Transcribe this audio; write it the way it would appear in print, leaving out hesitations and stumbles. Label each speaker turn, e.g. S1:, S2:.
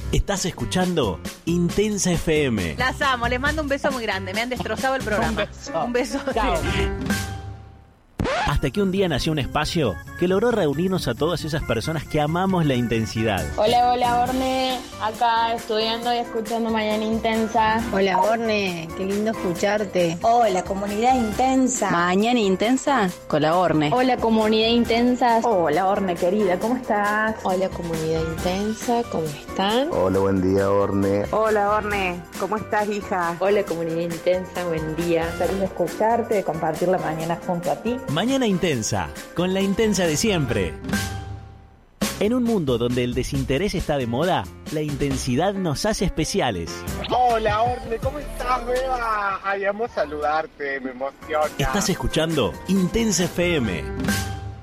S1: Estás escuchando Intensa FM.
S2: Las amo, les mando un beso muy grande. Me han destrozado el programa. Un beso.
S3: Chao.
S1: Hasta que un día nació un espacio que logró reunirnos a todas esas personas que amamos la intensidad.
S4: Hola, hola, Orne. Acá estudiando y escuchando Mañana Intensa.
S5: Hola, Orne. Qué lindo escucharte.
S6: Hola, comunidad intensa.
S5: Mañana Intensa con la Orne.
S4: Hola, comunidad intensa.
S7: Hola, Orne, querida. ¿Cómo estás?
S8: Hola, comunidad intensa. ¿Cómo están?
S9: Hola, buen día, Orne.
S10: Hola, Orne. ¿Cómo estás, hija?
S8: Hola, comunidad intensa. Buen día.
S7: Feliz de escucharte, de compartir la mañana junto a ti.
S1: Mañana Intensa, con la intensa de siempre. En un mundo donde el desinterés está de moda, la intensidad nos hace especiales.
S11: Hola, Orne, ¿cómo estás, beba? Ay, amo saludarte, me emociona.
S1: Estás escuchando Intensa FM.